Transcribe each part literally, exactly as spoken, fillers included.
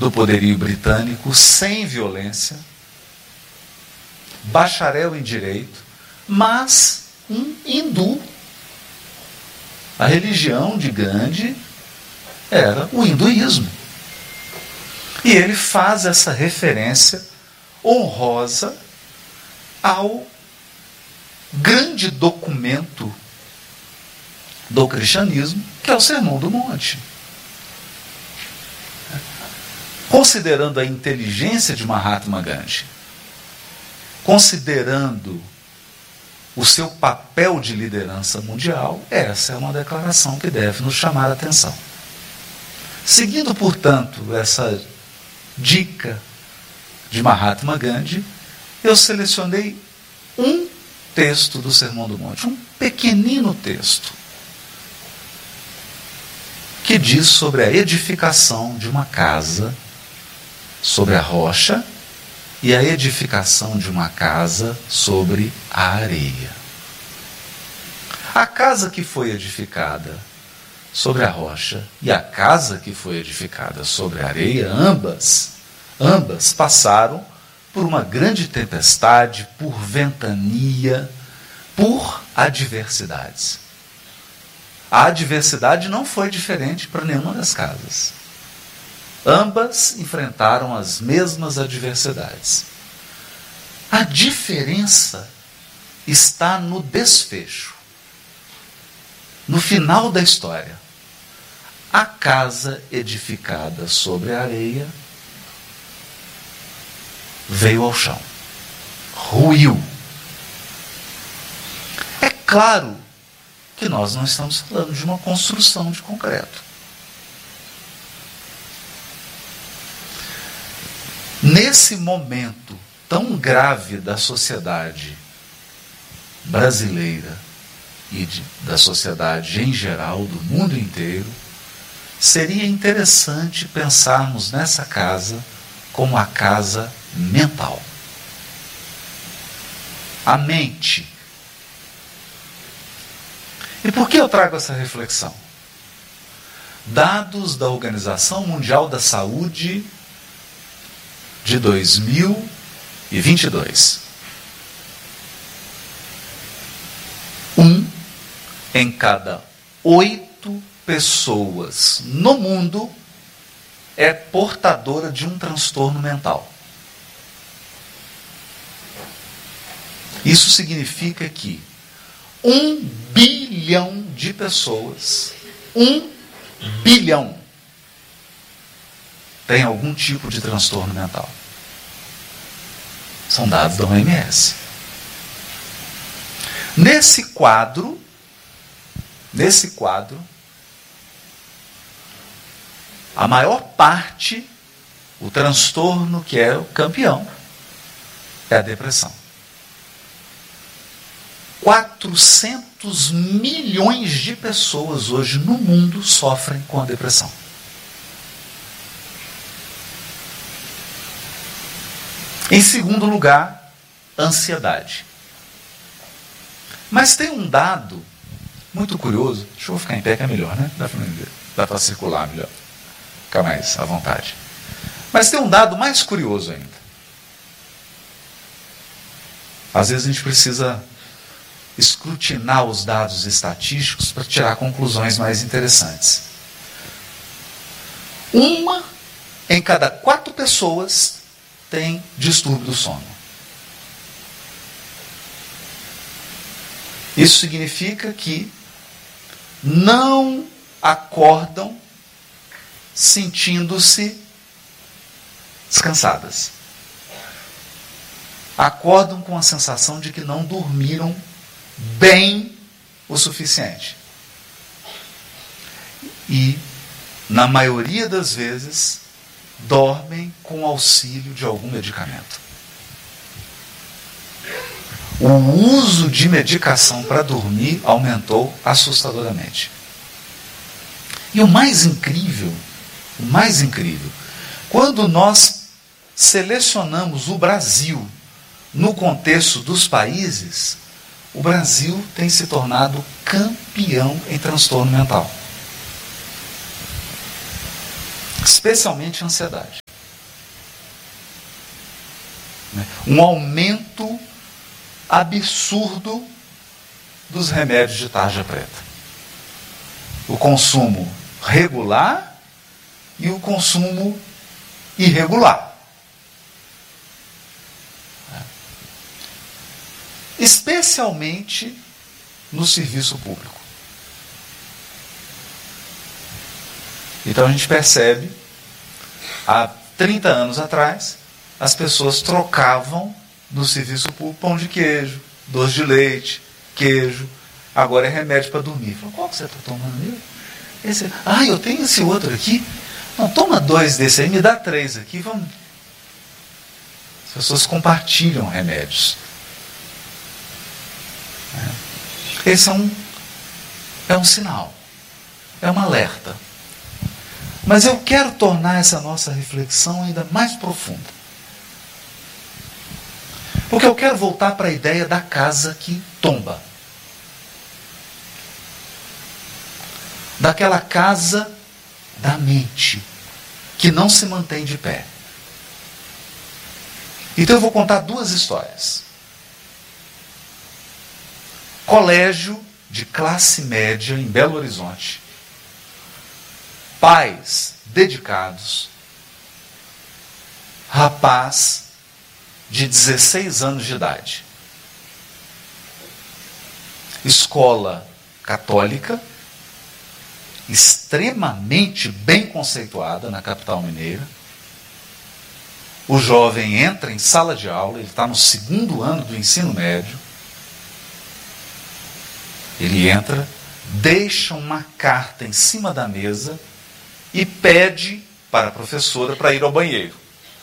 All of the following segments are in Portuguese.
do poderio britânico, sem violência, bacharel em direito, mas um hindu. A religião de Gandhi era o hinduísmo. E ele faz essa referência honrosa ao grande documento do cristianismo, que é o Sermão do Monte. Considerando a inteligência de Mahatma Gandhi, considerando o seu papel de liderança mundial, essa é uma declaração que deve nos chamar a atenção. Seguindo, portanto, essa dica de Mahatma Gandhi, eu selecionei um texto do Sermão do Monte, um pequenino texto, que diz sobre a edificação de uma casa sobre a rocha e a edificação de uma casa sobre a areia. A casa que foi edificada sobre a rocha e a casa que foi edificada sobre a areia, ambas, ambas passaram por uma grande tempestade, por ventania, por adversidades. A adversidade não foi diferente para nenhuma das casas. Ambas enfrentaram as mesmas adversidades. A diferença está no desfecho. No final da história, a casa edificada sobre a areia veio ao chão, ruiu. É claro que nós não estamos falando de uma construção de concreto. Nesse momento tão grave da sociedade brasileira e de, da sociedade em geral, do mundo inteiro, seria interessante pensarmos nessa casa como a casa mental. A mente. E por que eu trago essa reflexão? Dados da Organização Mundial da Saúde de dois mil e vinte e dois. Um em cada oito pessoas no mundo é portadora de um transtorno mental. Isso significa que um bilhão de pessoas, um bilhão, tem algum tipo de transtorno mental. São dados da O M S. Nesse quadro, nesse quadro, a maior parte, o transtorno que é o campeão, é a depressão. quatrocentos milhões de pessoas hoje no mundo sofrem com a depressão. Em segundo lugar, ansiedade. Mas tem um dado muito curioso. Deixa eu ficar em pé que é melhor, né? Dá para ver. Dá para circular melhor. Ficar mais à vontade. Mas tem um dado mais curioso ainda. Às vezes a gente precisa escrutinar os dados estatísticos para tirar conclusões mais interessantes. Uma em cada quatro pessoas tem distúrbio do sono. Isso significa que não acordam sentindo-se descansadas. Acordam com a sensação de que não dormiram bem o suficiente. E, na maioria das vezes, dormem com auxílio de algum medicamento. O uso de medicação para dormir aumentou assustadoramente. E o mais incrível, o mais incrível, quando nós selecionamos o Brasil no contexto dos países, o Brasil tem se tornado campeão em transtorno mental. Especialmente ansiedade. né? Um aumento absurdo dos remédios de tarja preta. O consumo regular e o consumo irregular. Especialmente no serviço público. Então a gente percebe, há trinta anos atrás, as pessoas trocavam no serviço público pão de queijo, doce de leite, queijo, agora é remédio para dormir. Falou, qual que você está tomando mesmo? Esse, ah, eu tenho esse outro aqui. Não, toma dois desse aí, me dá três aqui, vamos. As pessoas compartilham remédios. Esse é um, é um sinal, é um alerta. Mas eu quero tornar essa nossa reflexão ainda mais profunda. Porque eu quero voltar para a ideia da casa que tomba. Daquela casa da mente, que não se mantém de pé. Então eu vou contar duas histórias. Colégio de classe média em Belo Horizonte. Pais dedicados. Rapaz de dezesseis anos de idade. Escola católica, extremamente bem conceituada na capital mineira. O jovem entra em sala de aula, ele está no segundo ano do ensino médio. Ele entra, deixa uma carta em cima da mesa e pede para a professora para ir ao banheiro.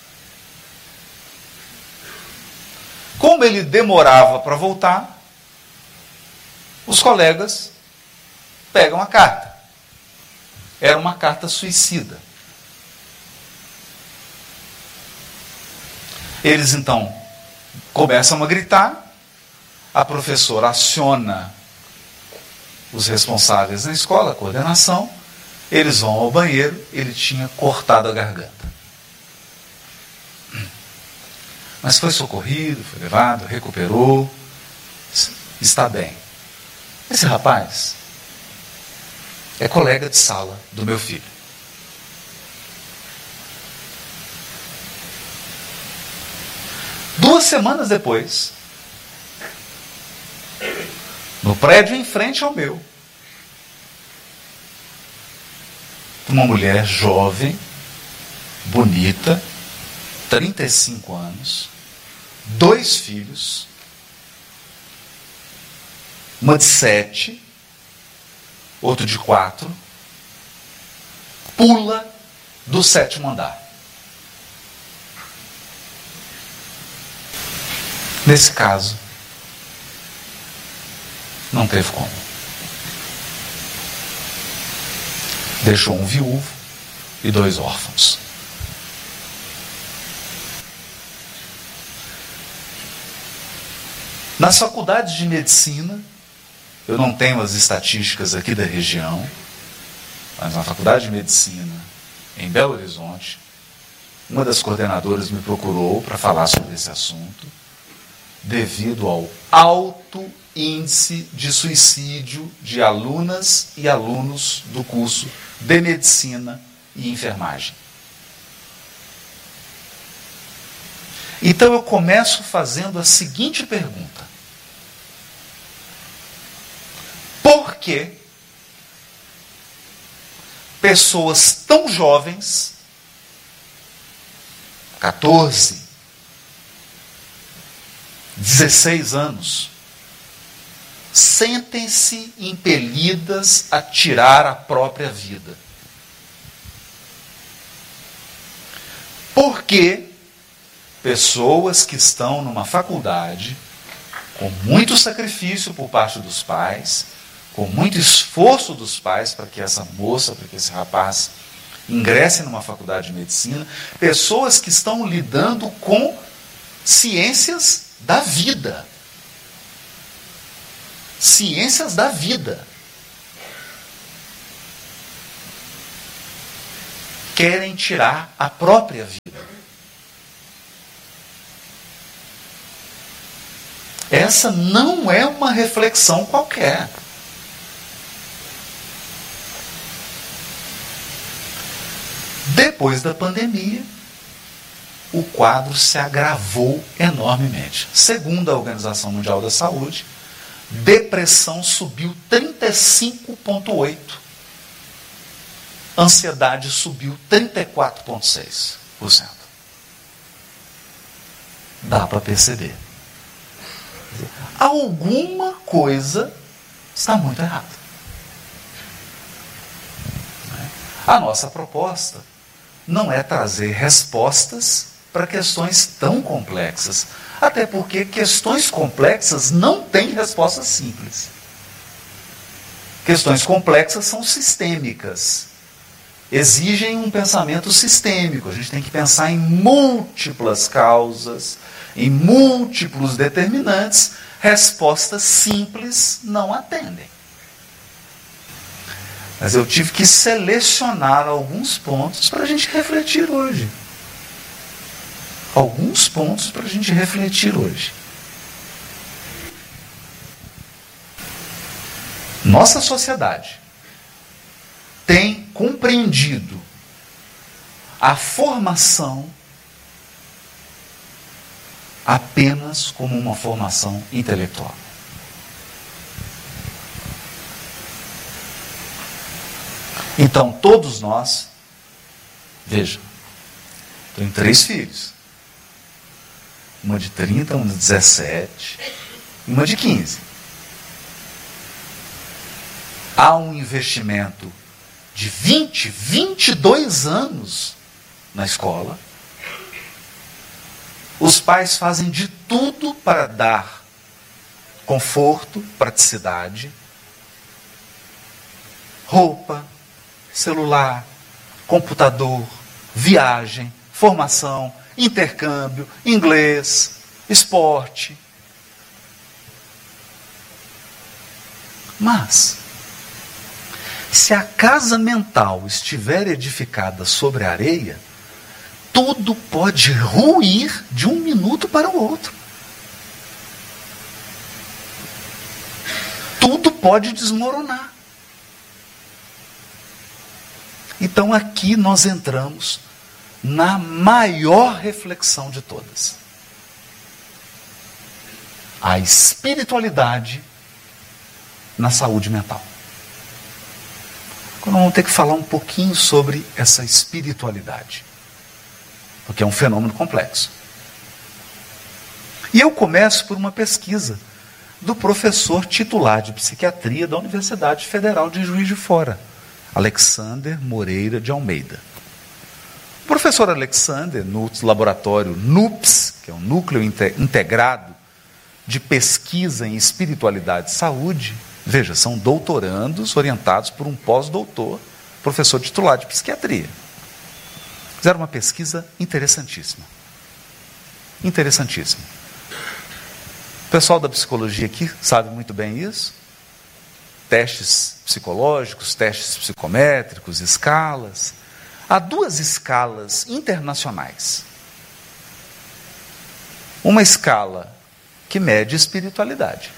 Como ele demorava para voltar, os colegas pegam a carta. Era uma carta suicida. Eles então começam a gritar, a professora aciona os responsáveis na escola, a coordenação, eles vão ao banheiro, ele tinha cortado a garganta. Mas foi socorrido, foi levado, recuperou, está bem. Esse rapaz é colega de sala do meu filho. Duas semanas depois, no prédio em frente ao meu, uma mulher jovem, bonita, trinta e cinco anos, dois filhos, uma de sete, outro de quatro, pula do sétimo andar. Nesse caso, não teve como. Deixou um viúvo e dois órfãos. Nas faculdades de medicina, eu não tenho as estatísticas aqui da região, mas na faculdade de medicina, em Belo Horizonte, uma das coordenadoras me procurou para falar sobre esse assunto, devido ao alto índice de suicídio de alunas e alunos do curso de medicina e enfermagem. Então eu começo fazendo a seguinte pergunta: por que pessoas tão jovens, catorze, dezesseis anos, sentem-se impelidas a tirar a própria vida? Por que pessoas que estão numa faculdade, com muito sacrifício por parte dos pais, com muito esforço dos pais para que essa moça, para que esse rapaz ingresse numa faculdade de medicina, pessoas que estão lidando com ciências da vida. Ciências da vida. Querem tirar a própria vida. Essa não é uma reflexão qualquer. Depois da pandemia, o quadro se agravou enormemente. Segundo a Organização Mundial da Saúde, depressão subiu trinta e cinco vírgula oito por cento. Ansiedade subiu trinta e quatro vírgula seis por cento. Dá para perceber. Alguma coisa está muito errada. A nossa proposta não é trazer respostas para questões tão complexas. Até porque questões complexas não têm respostas simples. Questões complexas são sistêmicas. Exigem um pensamento sistêmico. A gente tem que pensar em múltiplas causas, em múltiplos determinantes. Respostas simples não atendem. Mas eu tive que selecionar alguns pontos para a gente refletir hoje. Alguns pontos para a gente refletir hoje. Nossa sociedade tem compreendido a formação apenas como uma formação intelectual. Então, todos nós, veja, tenho três filhos. Uma de trinta, uma de dezessete e uma de quinze. Há um investimento de vinte, vinte e dois anos na escola. Os pais fazem de tudo para dar conforto, praticidade, roupa, celular, computador, viagem, formação, intercâmbio, inglês, esporte. Mas, se a casa mental estiver edificada sobre a areia, tudo pode ruir de um minuto para o outro. Tudo pode desmoronar. Então aqui nós entramos na maior reflexão de todas. A espiritualidade na saúde mental. Agora vamos ter que falar um pouquinho sobre essa espiritualidade. Porque é um fenômeno complexo. E eu começo por uma pesquisa do professor titular de psiquiatria da Universidade Federal de Juiz de Fora, Alexander Moreira de Almeida. O professor Alexander, no laboratório NUPS, que é um Núcleo Integrado de Pesquisa em Espiritualidade e Saúde, veja, são doutorandos orientados por um pós-doutor, professor titular de psiquiatria. Fizeram uma pesquisa interessantíssima. Interessantíssima. O pessoal da psicologia aqui sabe muito bem isso. Testes psicológicos, testes psicométricos, escalas. Há duas escalas internacionais. Uma escala que mede espiritualidade.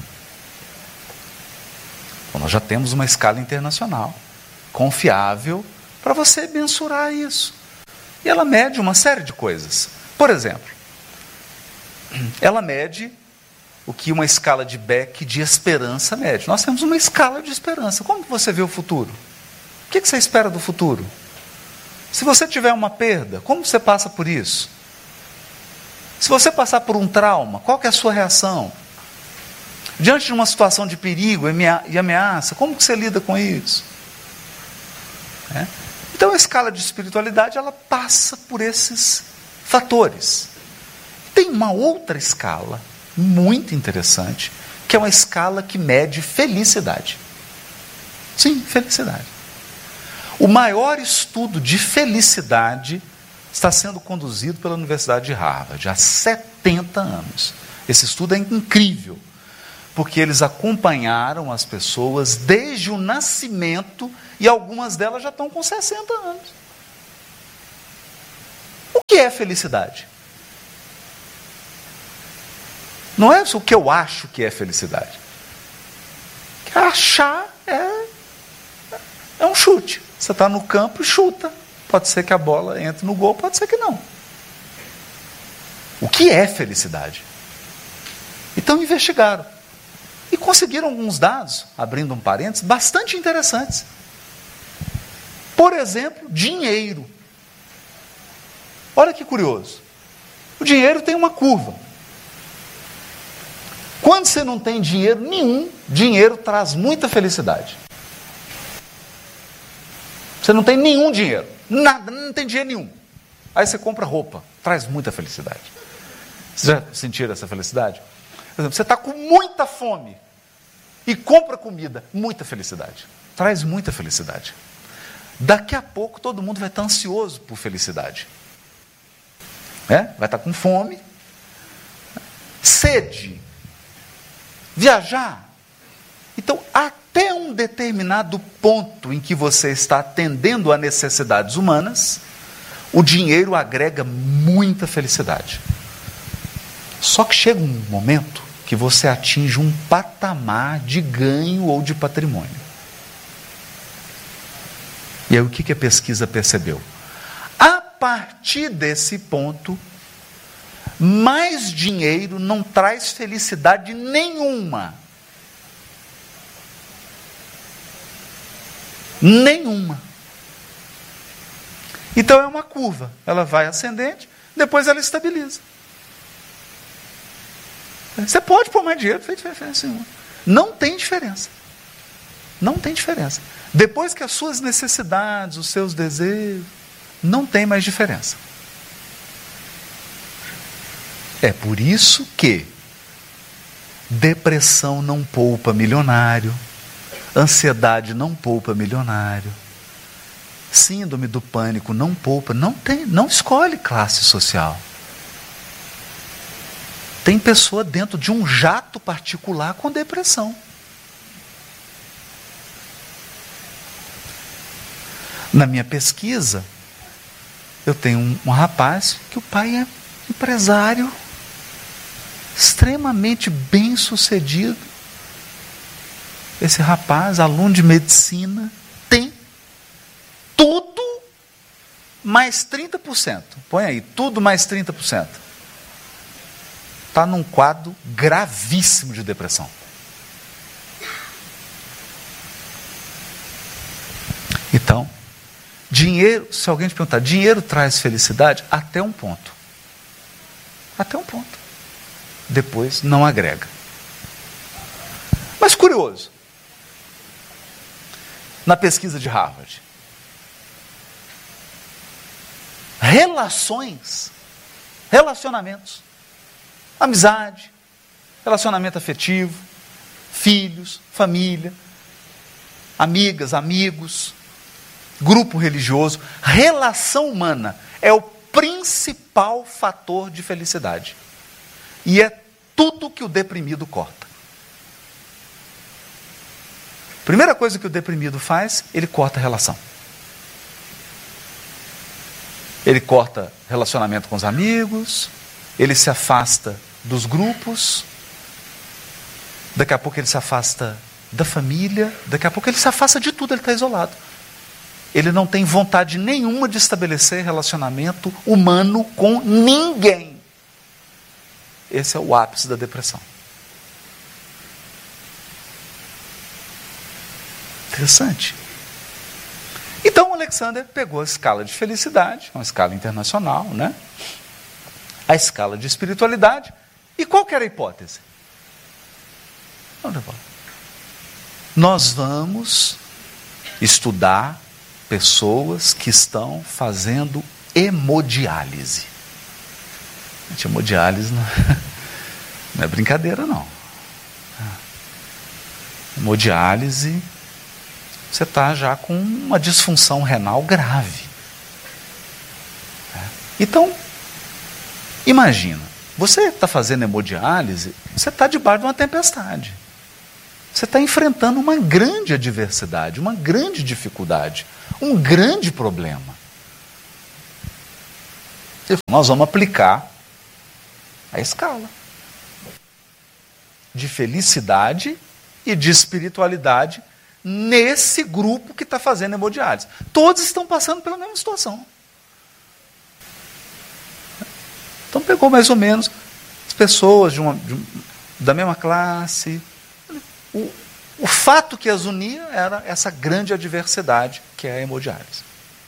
Então, nós já temos uma escala internacional, confiável, para você mensurar isso. E ela mede uma série de coisas. Por exemplo, ela mede o que uma escala de Beck de esperança mede. Nós temos uma escala de esperança. Como você vê o futuro? O que você espera do futuro? Se você tiver uma perda, como você passa por isso? Se você passar por um trauma, qual que é a sua reação? Diante de uma situação de perigo e ameaça, como que você lida com isso? É? Então a escala de espiritualidade, ela passa por esses fatores. Tem uma outra escala muito interessante, que é uma escala que mede felicidade. Sim, felicidade. O maior estudo de felicidade está sendo conduzido pela Universidade de Harvard há setenta anos. Esse estudo é incrível, porque eles acompanharam as pessoas desde o nascimento e algumas delas já estão com sessenta anos. O que é felicidade? Não é o que eu acho que é felicidade. Que achar é, é um chute. Você está no campo e chuta. Pode ser que a bola entre no gol, pode ser que não. O que é felicidade? Então investigaram. E conseguiram alguns dados, abrindo um parênteses, bastante interessantes. Por exemplo, dinheiro. Olha que curioso. O dinheiro tem uma curva. Quando você não tem dinheiro nenhum, dinheiro traz muita felicidade. Você não tem nenhum dinheiro. Nada, não tem dinheiro nenhum. Aí você compra roupa, traz muita felicidade. Vocês já sentiram essa felicidade? Por exemplo, você está com muita fome e compra comida, muita felicidade. Traz muita felicidade. Daqui a pouco todo mundo vai estar ansioso por felicidade. É? Vai estar com fome, sede, viajar. Então, até um determinado ponto em que você está atendendo a necessidades humanas, o dinheiro agrega muita felicidade. Só que chega um momento que você atinge um patamar de ganho ou de patrimônio. E aí o que a pesquisa percebeu? A partir desse ponto, mais dinheiro não traz felicidade nenhuma. Nenhuma. Então é uma curva. Ela vai ascendente, depois ela estabiliza. Você pode pôr mais dinheiro, não faz diferença nenhuma. Não tem diferença. Não tem diferença. Depois que as suas necessidades, os seus desejos, não tem mais diferença. É por isso que depressão não poupa milionário, ansiedade não poupa milionário, síndrome do pânico não poupa, não tem, não escolhe classe social. Tem pessoa dentro de um jato particular com depressão. Na minha pesquisa, eu tenho um, um rapaz que o pai é empresário, extremamente bem sucedido. Esse rapaz, aluno de medicina, tem tudo mais trinta por cento. Põe aí, tudo mais trinta por cento. Está num quadro gravíssimo de depressão. Então, dinheiro, se alguém te perguntar, dinheiro traz felicidade? Até um ponto. Até um ponto. Depois não agrega. Mas curioso, na pesquisa de Harvard, relações, relacionamentos, amizade, relacionamento afetivo, filhos, família, amigas, amigos, grupo religioso, relação humana é o principal fator de felicidade. E é tudo que o deprimido corta. Primeira coisa que o deprimido faz, ele corta a relação. Ele corta relacionamento com os amigos, ele se afasta dos grupos, daqui a pouco ele se afasta da família, daqui a pouco ele se afasta de tudo, ele está isolado. Ele não tem vontade nenhuma de estabelecer relacionamento humano com ninguém. Esse é o ápice da depressão. Interessante. Então o Alexander pegou a escala de felicidade, uma escala internacional, né? A escala de espiritualidade, e qual que era a hipótese? Nós vamos estudar pessoas que estão fazendo hemodiálise. Gente, hemodiálise não, não é brincadeira, não. Hemodiálise, você está já com uma disfunção renal grave. Então, imagina, você está fazendo hemodiálise, você está debaixo de uma tempestade. Você está enfrentando uma grande adversidade, uma grande dificuldade, um grande problema. Nós vamos aplicar a escala. de felicidade e de espiritualidade nesse grupo que está fazendo hemodiálise. Todos estão passando pela mesma situação. Então pegou mais ou menos as pessoas de uma, de um, da mesma classe. O, o fato que as unia era essa grande adversidade que é a hemodiálise.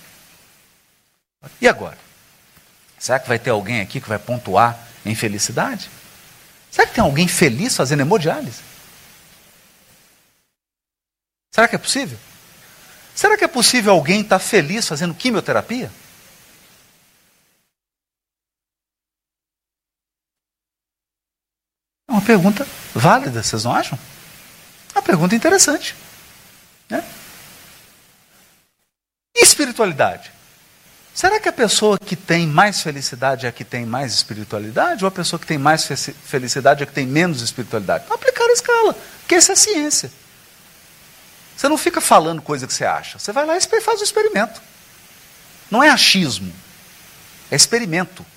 E agora? Será que vai ter alguém aqui que vai pontuar em felicidade? Será que tem alguém feliz fazendo hemodiálise? Será que é possível? Será que é possível alguém estar feliz fazendo quimioterapia? É uma pergunta válida, vocês não acham? É uma pergunta interessante. Né? E espiritualidade? Será que a pessoa que tem mais felicidade é a que tem mais espiritualidade? Ou a pessoa que tem mais fe- felicidade é a que tem menos espiritualidade? Não aplicar a escala, porque isso é ciência. Você não fica falando coisa que você acha. Você vai lá e faz o experimento. Não é achismo. É experimento.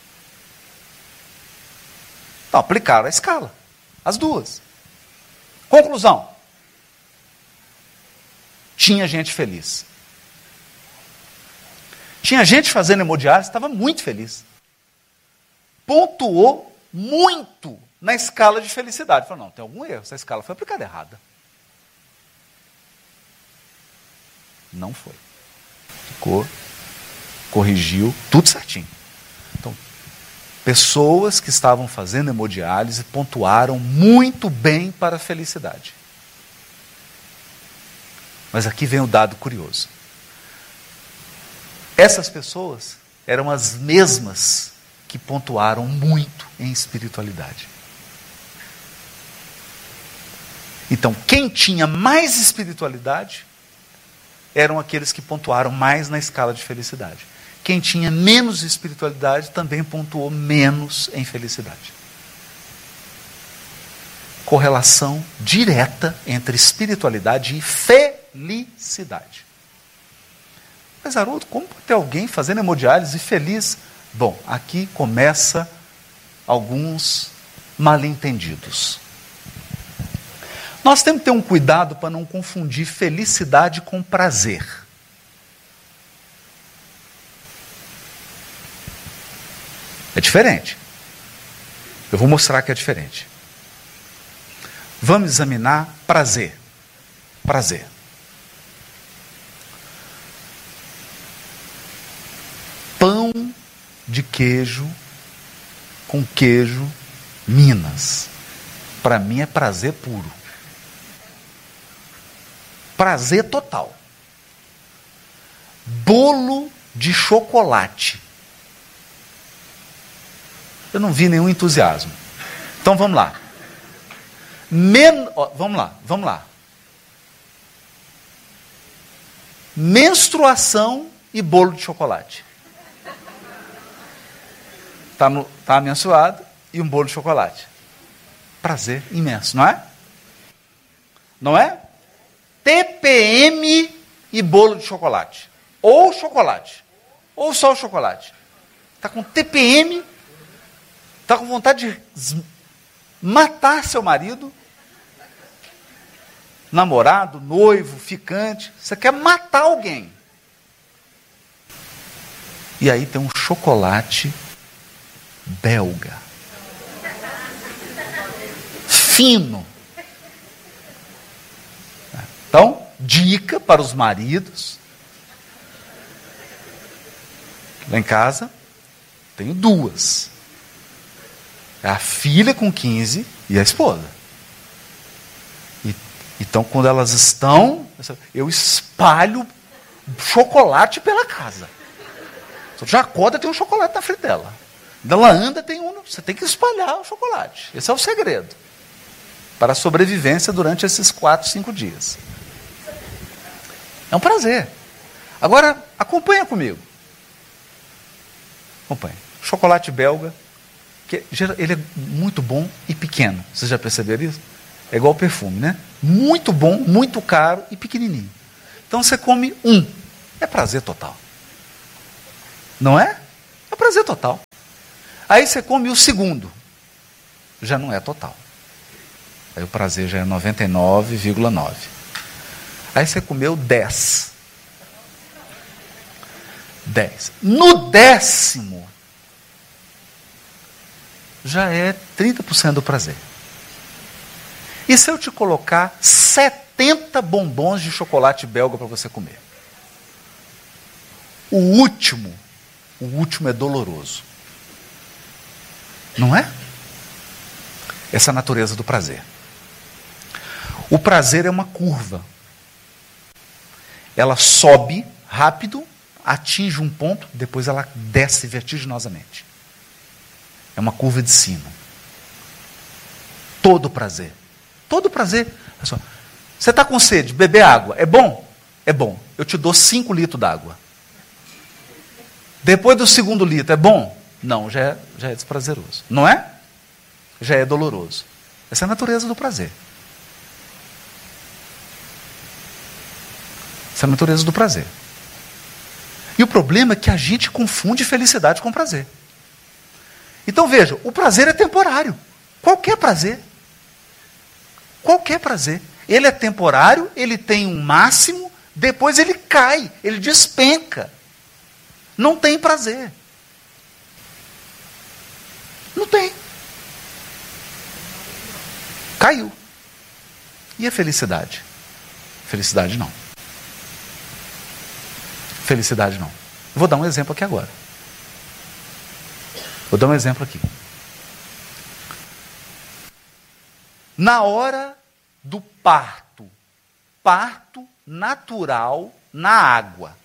Então, aplicaram a escala. As duas. Conclusão. Tinha gente feliz. Tinha gente fazendo hemodiálise, estava muito feliz. Pontuou muito na escala de felicidade. Falou, não, tem algum erro. Essa escala foi aplicada errada. Não foi. Ficou, corrigiu, tudo certinho. Então, pessoas que estavam fazendo hemodiálise pontuaram muito bem para a felicidade. Mas aqui vem o dado curioso. Essas pessoas eram as mesmas que pontuaram muito em espiritualidade. Então, quem tinha mais espiritualidade eram aqueles que pontuaram mais na escala de felicidade. Quem tinha menos espiritualidade também pontuou menos em felicidade. Correlação direta entre espiritualidade e felicidade. Mas, Haroldo, como pode ter alguém fazendo hemodiálise feliz? Bom, aqui começa alguns mal-entendidos. Nós temos que ter um cuidado para não confundir felicidade com prazer. É diferente. Eu vou mostrar que é diferente. Vamos examinar prazer. Prazer. Pão de queijo com queijo Minas. Para mim é prazer puro. Prazer total. Bolo de chocolate. Eu não vi nenhum entusiasmo. Então vamos lá. Men... oh, vamos lá, vamos lá. Menstruação e bolo de chocolate. Está tá menstruado e um bolo de chocolate. Prazer imenso, não é? Não é? T P M e bolo de chocolate. Ou chocolate. Ou só o chocolate. Está com T P M, está com vontade de matar seu marido, namorado, noivo, ficante. Você quer matar alguém. E aí tem um chocolate belga. Fino. Então, dica para os maridos. Lá em casa, tenho duas. É a filha com quinze e a esposa. E, então, quando elas estão, eu espalho chocolate pela casa. Você já acorda, tem um chocolate na frente dela. Quando ela anda, tem um. Você tem que espalhar o chocolate. Esse é o segredo para a sobrevivência durante esses quatro, cinco dias. É um prazer. Agora, acompanha comigo. Acompanha. Chocolate belga, que ele é muito bom e pequeno. Vocês já perceberam isso? É igual perfume, né? Muito bom, muito caro e pequenininho. Então você come um. É prazer total. Não é? É prazer total. Aí você come o segundo. Já não é total. Aí o prazer já é noventa e nove vírgula nove. Aí você comeu dez. dez. No décimo, já é trinta por cento do prazer. E se eu te colocar setenta bombons de chocolate belga para você comer? O último, o último é doloroso. Não é? Essa é a natureza do prazer. O prazer é uma curva. Ela sobe rápido, atinge um ponto, depois ela desce vertiginosamente. É uma curva de sino. Todo prazer. Todo prazer. Você está com sede, beber água. É bom? É bom. Eu te dou cinco litros d'água. Depois do segundo litro, é bom? Não, já é, já é desprazeroso. Não é? Já é doloroso. Essa é a natureza do prazer. Essa é a natureza do prazer. E o problema é que a gente confunde felicidade com prazer. Então veja, o prazer é temporário. Qualquer prazer. Qualquer prazer. Ele é temporário, ele tem um máximo, depois ele cai, ele despenca. Não tem prazer. Não tem. Caiu. E a felicidade? Felicidade não. Felicidade não. Eu vou dar um exemplo aqui agora. Vou dar um exemplo aqui. Na hora do parto, parto natural na água.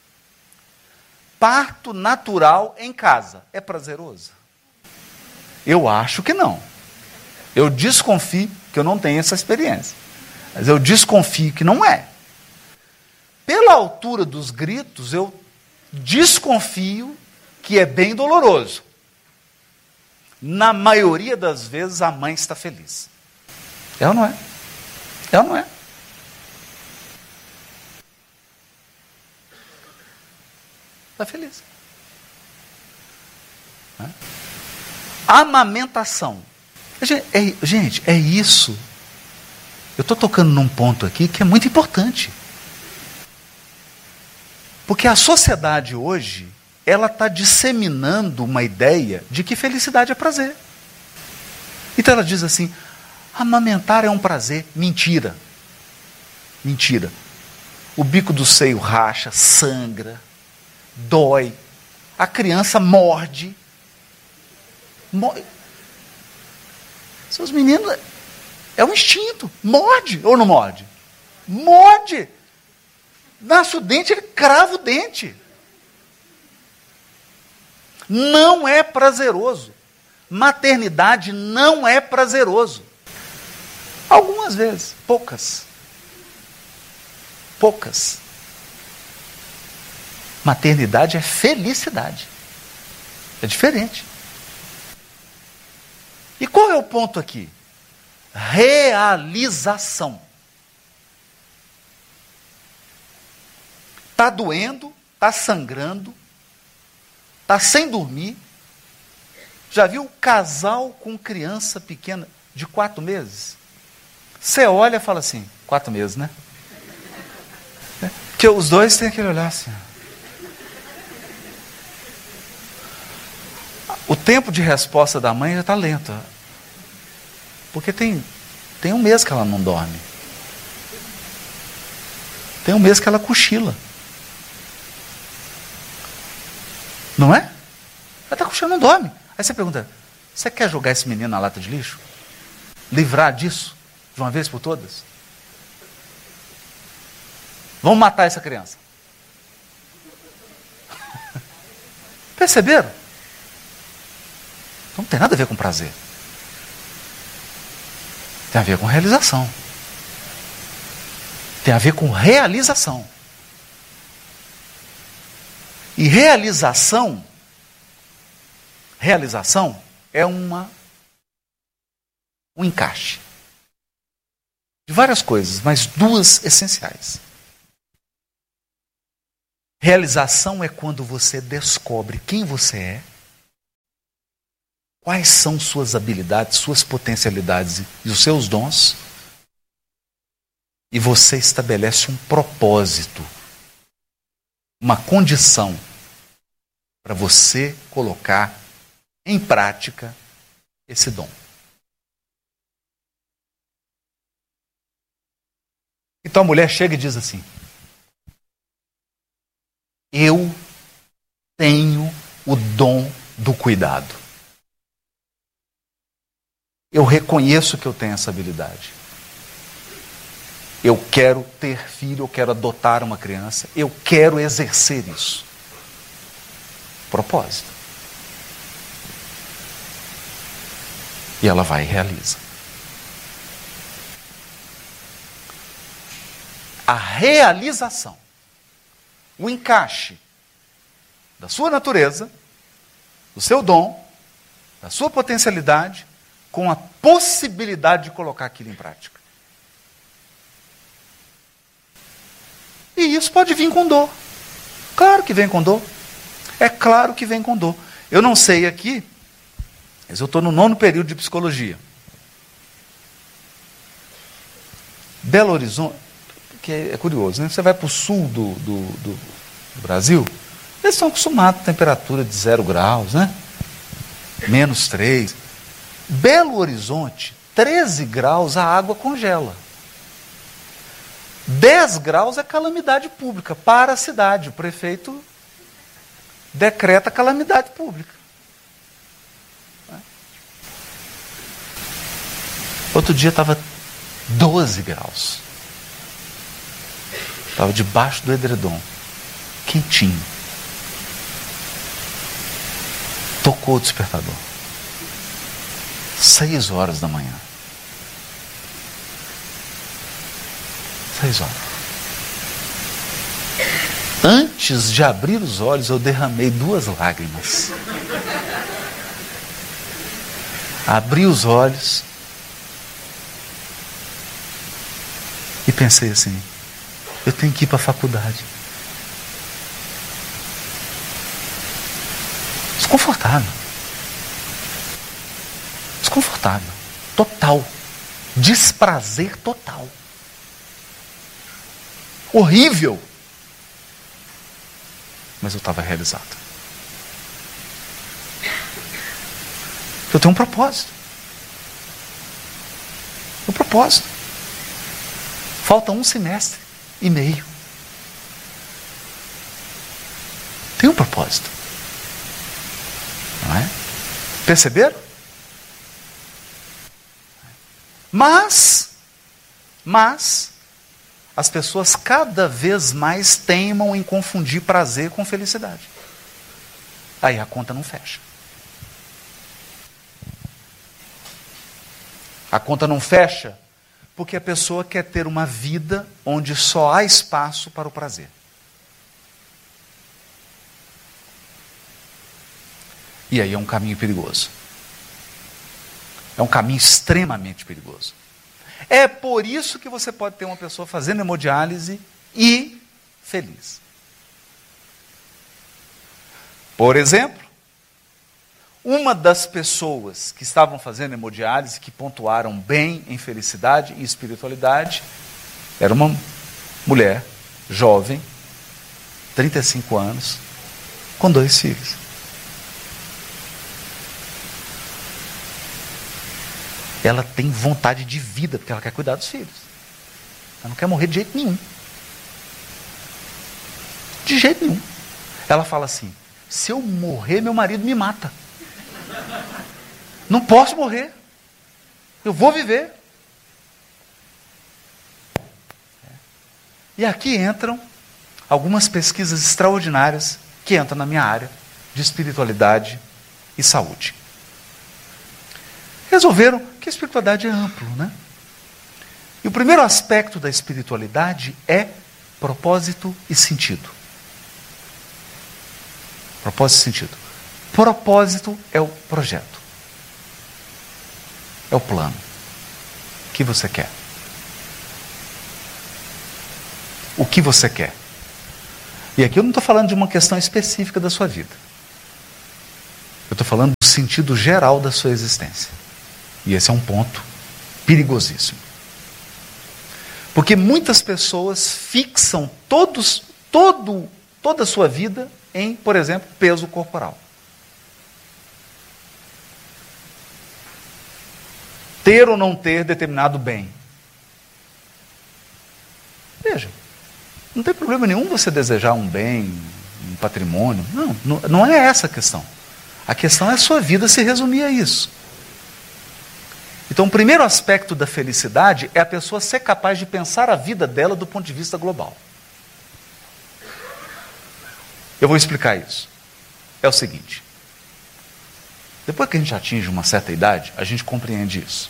Parto natural em casa. É prazeroso? Eu acho que não. Eu desconfio que eu não tenho essa experiência. Mas eu desconfio que não é. Pela altura dos gritos, eu desconfio que é bem doloroso. Na maioria das vezes, a mãe está feliz. É ou não é? É ou não é? Está feliz. É? Amamentação. É, gente, é isso. Eu estou tocando num ponto aqui que é muito importante. Porque a sociedade hoje, ela está disseminando uma ideia de que felicidade é prazer. Então ela diz assim, amamentar é um prazer. Mentira. Mentira. O bico do seio racha, sangra, dói. A criança morde. Morde. Seus meninos, é um instinto. Morde ou não morde? Morde. Nasce o dente, ele crava o dente. Não é prazeroso. Maternidade não é prazeroso. Algumas vezes, poucas. Poucas. Maternidade é felicidade. É diferente. E qual é o ponto aqui? Realização. Está doendo, está sangrando, está sem dormir. Já viu casal com criança pequena de quatro meses? Você olha e fala assim, quatro meses, né? Porque os dois têm aquele olhar assim. O tempo de resposta da mãe já está lento. Porque tem, tem um mês que ela não dorme. Tem um mês que ela cochila. Não é? Ela está cochilando, não dorme. Aí você pergunta, você quer jogar esse menino na lata de lixo? Livrar disso? De uma vez por todas? Vamos matar essa criança. Perceberam? Não tem nada a ver com prazer. Tem a ver com realização. Tem a ver com realização. E realização, realização é uma, um encaixe de várias coisas, mas duas essenciais. Realização é quando você descobre quem você é, quais são suas habilidades, suas potencialidades e os seus dons, e você estabelece um propósito, uma condição para você colocar em prática esse dom. Então a mulher chega e diz assim: eu tenho o dom do cuidado. Eu reconheço que eu tenho essa habilidade. Eu quero ter filho, eu quero adotar uma criança, eu quero exercer isso. Propósito. E ela vai e realiza. A realização, o encaixe da sua natureza, do seu dom, da sua potencialidade, com a possibilidade de colocar aquilo em prática. E isso pode vir com dor. Claro que vem com dor. É claro que vem com dor. Eu não sei aqui, mas eu estou no nono período de psicologia. Belo Horizonte, que é curioso, né? Você vai para o sul do, do, do, do Brasil, eles estão acostumados a temperatura de zero graus, né? Menos três. Belo Horizonte, treze graus, a água congela. dez graus é calamidade pública para a cidade. O prefeito decreta calamidade pública. Outro dia estava doze graus. Estava debaixo do edredom, quentinho. Tocou o despertador. Seis horas da manhã. Seis horas. Antes de abrir os olhos, eu derramei duas lágrimas. Abri os olhos e pensei assim: eu tenho que ir para a faculdade. Desconfortável. Desconfortável. Total. Desprazer total. Horrível. Mas eu estava realizado. Eu tenho um propósito. Um propósito. Falta um semestre e meio. Tem um propósito. Não é? Perceberam? Mas, mas, as pessoas cada vez mais teimam em confundir prazer com felicidade. Aí a conta não fecha. A conta não fecha porque a pessoa quer ter uma vida onde só há espaço para o prazer. E aí é um caminho perigoso. É um caminho extremamente perigoso. É por isso que você pode ter uma pessoa fazendo hemodiálise e feliz. Por exemplo, uma das pessoas que estavam fazendo hemodiálise, que pontuaram bem em felicidade e espiritualidade, era uma mulher jovem, trinta e cinco anos, com dois filhos. Ela tem vontade de vida, porque ela quer cuidar dos filhos. Ela não quer morrer de jeito nenhum. De jeito nenhum. Ela fala assim: se eu morrer, meu marido me mata. Não posso morrer. Eu vou viver. E aqui entram algumas pesquisas extraordinárias que entram na minha área de espiritualidade e saúde. Resolveram que a espiritualidade é amplo, né? E o primeiro aspecto da espiritualidade é propósito e sentido. Propósito e sentido. Propósito é o projeto. É o plano. O que você quer? O que você quer? E aqui eu não estou falando de uma questão específica da sua vida. Eu estou falando do sentido geral da sua existência. E esse é um ponto perigosíssimo. Porque muitas pessoas fixam todos, todo, toda a sua vida em, por exemplo, peso corporal. Ter ou não ter determinado bem. Veja, não tem problema nenhum você desejar um bem, um patrimônio. Não, não, não é essa a questão. A questão é a sua vida se resumir a isso. Então, o primeiro aspecto da felicidade é a pessoa ser capaz de pensar a vida dela do ponto de vista global. Eu vou explicar isso. É o seguinte. Depois que a gente atinge uma certa idade, a gente compreende isso.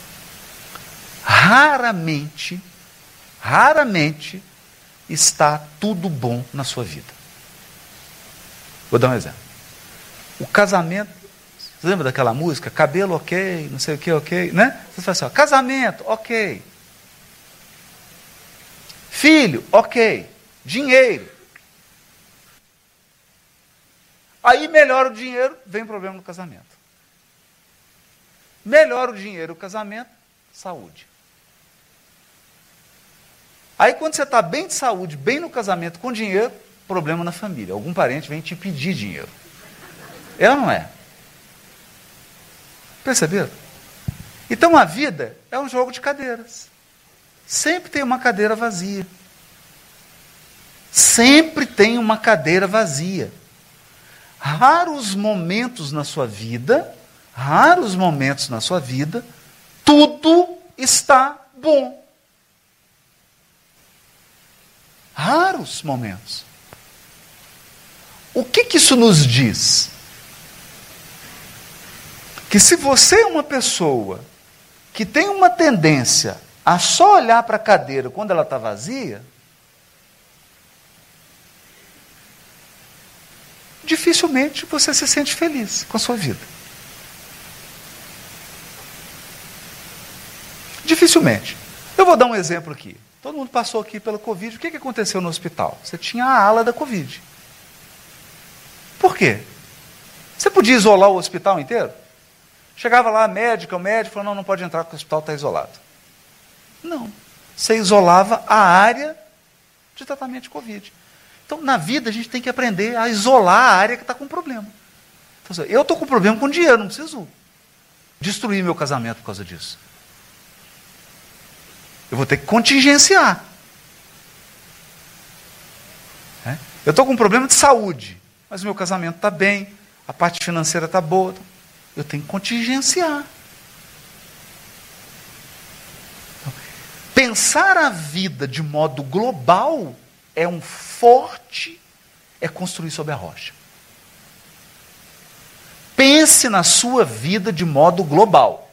Raramente, raramente está tudo bom na sua vida. Vou dar um exemplo. O casamento, você lembra daquela música? Cabelo ok, não sei o que, ok, né? Você fala assim, ó, casamento, ok. Filho, ok. Dinheiro. Aí melhora o dinheiro, vem problema no casamento. Melhora o dinheiro, o casamento, saúde. Aí quando você está bem de saúde, bem no casamento, com dinheiro, problema na família. Algum parente vem te pedir dinheiro. É ou não é? Perceberam? Então a vida é um jogo de cadeiras. Sempre tem uma cadeira vazia. Sempre tem uma cadeira vazia. Raros momentos na sua vida, raros momentos na sua vida, tudo está bom. Raros momentos. O que que isso nos diz? Que se você é uma pessoa que tem uma tendência a só olhar para a cadeira quando ela está vazia, dificilmente você se sente feliz com a sua vida. Dificilmente. Eu vou dar um exemplo aqui. Todo mundo passou aqui pela Covid. O que que aconteceu no hospital? Você tinha a ala da Covid. Por quê? Você podia isolar o hospital inteiro? Chegava lá a médica, o médico falou, não, não pode entrar porque o hospital está isolado. Não. Você isolava a área de tratamento de Covid. Então, na vida, a gente tem que aprender a isolar a área que está com problema. Então, eu estou com problema com dinheiro, não preciso destruir meu casamento por causa disso. Eu vou ter que contingenciar. É? Eu estou com um problema de saúde, mas o meu casamento está bem, a parte financeira está boa. Eu tenho que contingenciar. Então, pensar a vida de modo global é um forte, é construir sobre a rocha. Pense na sua vida de modo global.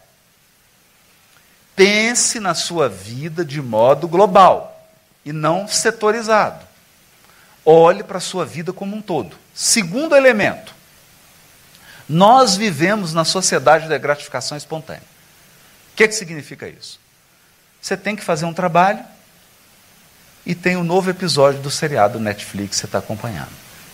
Pense na sua vida de modo global e não setorizado. Olhe para a sua vida como um todo. Segundo elemento, nós vivemos na sociedade da gratificação espontânea. O que que significa isso? Você tem que fazer um trabalho e tem um novo episódio do seriado Netflix que você está acompanhando.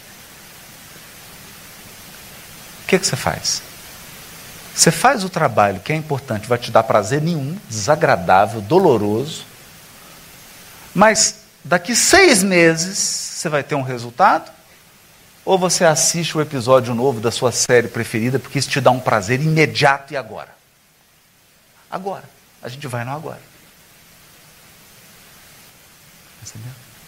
O que que você faz? Você faz o trabalho que é importante, vai te dar prazer nenhum, desagradável, doloroso, mas daqui seis meses você vai ter um resultado, ou você assiste o episódio novo da sua série preferida, porque isso te dá um prazer imediato e agora. Agora. A gente vai no agora. Entendeu?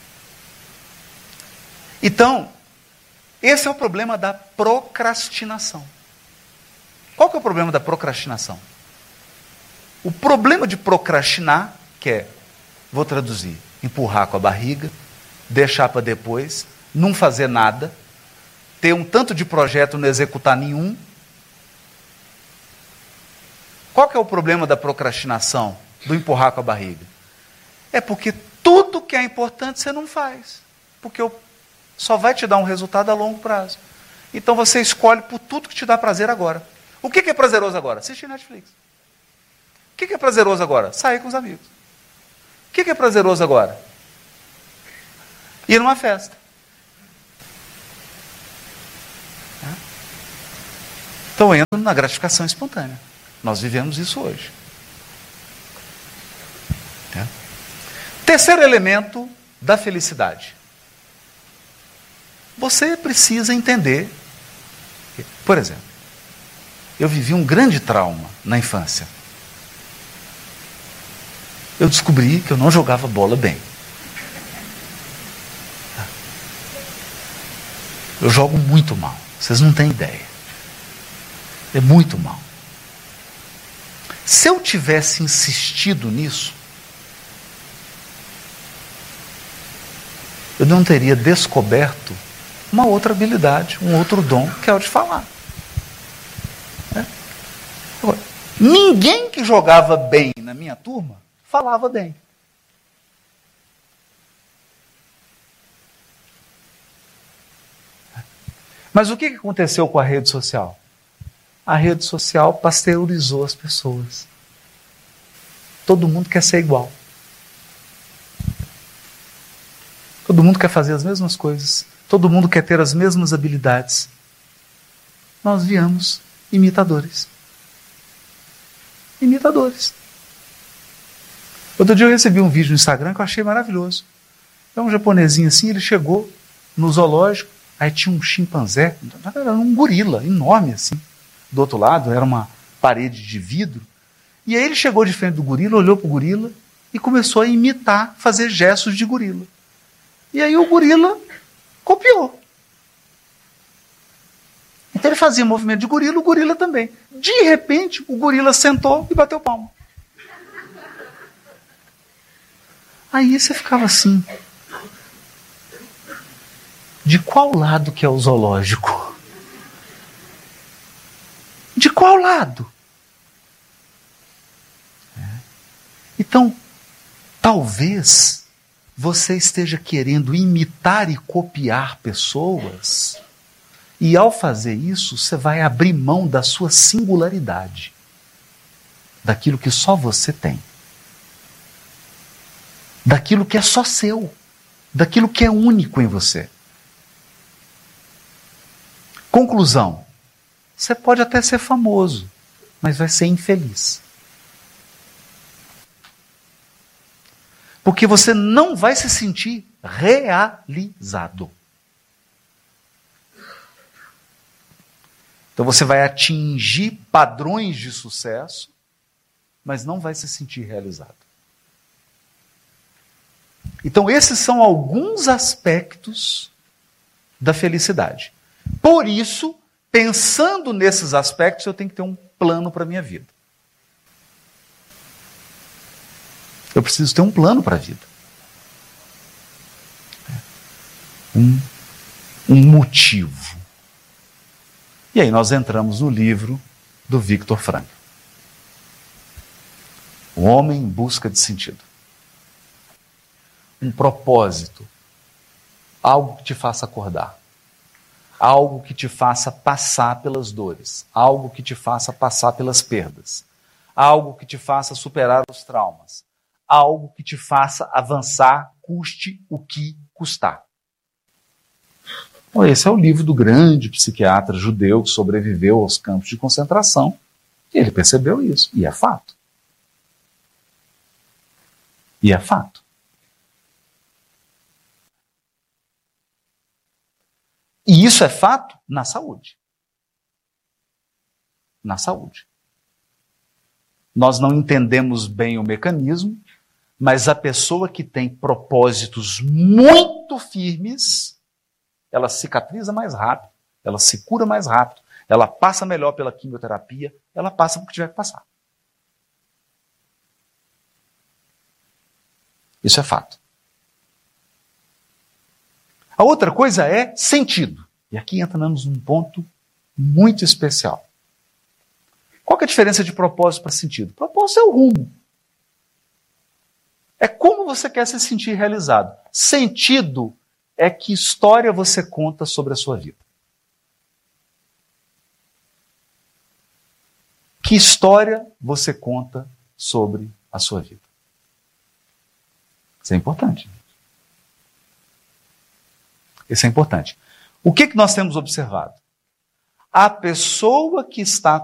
Então, esse é o problema da procrastinação. Qual que é o problema da procrastinação? O problema de procrastinar, que é, vou traduzir, empurrar com a barriga, deixar para depois, não fazer nada, ter um tanto de projeto, não executar nenhum. Qual que é o problema da procrastinação, do empurrar com a barriga? É porque tudo que é importante você não faz, porque só vai te dar um resultado a longo prazo. Então você escolhe por tudo que te dá prazer agora. O que que é prazeroso agora? Assistir Netflix. O que que é prazeroso agora? Sair com os amigos. O que que é prazeroso agora? Ir numa festa. Então eu entro na gratificação espontânea. Nós vivemos isso hoje. É. Terceiro elemento da felicidade. Você precisa entender, por exemplo, eu vivi um grande trauma na infância. Eu descobri que eu não jogava bola bem. Eu jogo muito mal, vocês não têm ideia. É muito mal. Se eu tivesse insistido nisso, eu não teria descoberto uma outra habilidade, um outro dom, que é o de falar. É. Agora, ninguém que jogava bem na minha turma falava bem. Mas o que aconteceu com a rede social? A rede social pasteurizou as pessoas. Todo mundo quer ser igual. Todo mundo quer fazer as mesmas coisas. Todo mundo quer ter as mesmas habilidades. Nós viemos imitadores. Imitadores. Outro dia eu recebi um vídeo no Instagram que eu achei maravilhoso. É um japonesinho assim, ele chegou no zoológico, aí tinha um chimpanzé, era um gorila enorme assim. Do outro lado era uma parede de vidro. E aí ele chegou de frente do gorila, olhou para o gorila e começou a imitar, fazer gestos de gorila. E aí o gorila copiou. Então ele fazia movimento de gorila, o gorila também. De repente, o gorila sentou e bateu palma. Aí você ficava assim. De qual lado que é o zoológico? De qual lado? É. Então, talvez você esteja querendo imitar e copiar pessoas, e ao fazer isso, você vai abrir mão da sua singularidade, daquilo que só você tem, daquilo que é só seu, daquilo que é único em você. Conclusão. Você pode até ser famoso, mas vai ser infeliz. Porque você não vai se sentir realizado. Então você vai atingir padrões de sucesso, mas não vai se sentir realizado. Então esses são alguns aspectos da felicidade. Por isso, pensando nesses aspectos, eu tenho que ter um plano para a minha vida. Eu preciso ter um plano para a vida. Um, um motivo. E aí nós entramos no livro do Viktor Frankl. O Homem em Busca de Sentido. Um propósito. Algo que te faça acordar. Algo que te faça passar pelas dores. Algo que te faça passar pelas perdas. Algo que te faça superar os traumas. Algo que te faça avançar, custe o que custar. Bom, esse é o livro do grande psiquiatra judeu que sobreviveu aos campos de concentração. E ele percebeu isso. E é fato. E é fato. E isso é fato na saúde. Na saúde. Nós não entendemos bem o mecanismo, mas a pessoa que tem propósitos muito firmes, ela cicatriza mais rápido, ela se cura mais rápido, ela passa melhor pela quimioterapia, ela passa porque tiver que passar. Isso é fato. A outra coisa é sentido. E aqui entramos num ponto muito especial. Qual que é a diferença de propósito para sentido? Propósito é o rumo. É como você quer se sentir realizado. Sentido é que história você conta sobre a sua vida. Que história você conta sobre a sua vida? Isso é importante. Isso é importante. O que, que nós temos observado? a pessoa que está